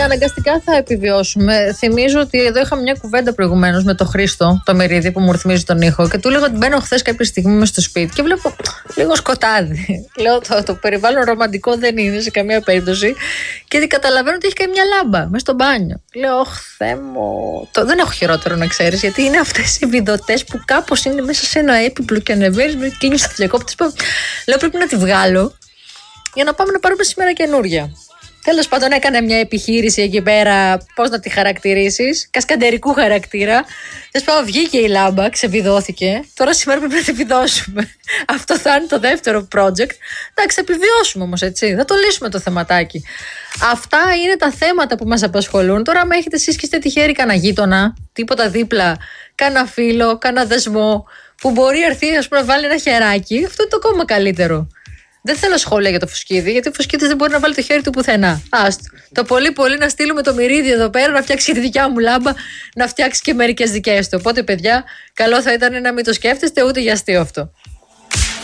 αναγκαστικά θα επιβιώσουμε. Θυμίζω ότι εδώ είχαμε μια κουβέντα προηγουμένως με τον Χρήστο, το Μερίδη, που μου ρυθμίζει τον ήχο, και του έλεγα ότι μπαίνω χθες κάποια στιγμή μες στο σπίτι και βλέπω λίγο σκοτάδι. Λέω το περιβάλλον ρομαντικό δεν είναι σε καμία περίπτωση. Και καταλαβαίνω ότι έχει και μια λάμπα μέσα στο μπάνιο. Λέω, ωχ, Θεέ μου. Δεν έχω χειρότερο να ξέρεις, γιατί είναι αυτές οι βιδωτές που κάπως είναι μέσα σε ένα έπιπλο και ανεβαίνεις με κίνηση στο διακόπτη. Λέω, πρέπει να τη βγάλω για να πάμε να πάρουμε σήμερα καινούρια. Τέλος πάντων, έκανε μια επιχείρηση εκεί πέρα, πώς να τη χαρακτηρίσεις, κασκαντερικού χαρακτήρα. Τέλος πάντων, βγήκε η λάμπα, ξεβιδώθηκε. Τώρα σήμερα πρέπει να τη βιδώσουμε. Αυτό θα είναι το δεύτερο project. Εντάξει, θα επιβιώσουμε όμως, έτσι. Θα το λύσουμε το θεματάκι. Αυτά είναι τα θέματα που μας απασχολούν. Τώρα, άμα έχετε εσείς και είστε τυχαίροι κανένα γείτονα, τίποτα δίπλα, κανένα φίλο, κανένα δεσμό, που μπορεί να έρθει, ας πούμε, να βάλει ένα χεράκι, αυτό είναι το ακόμα καλύτερο. Δεν θέλω σχόλια για το Φουσκίδη, γιατί ο Φουσκίδης δεν μπορεί να βάλει το χέρι του πουθενά. Άστο. Το πολύ πολύ να στείλουμε το Μυρίδι εδώ πέρα να φτιάξει και τη δικιά μου λάμπα, να φτιάξει και μερικές δικές του. Οπότε, παιδιά, καλό θα ήταν να μην το σκέφτεστε ούτε για αστείο αυτό.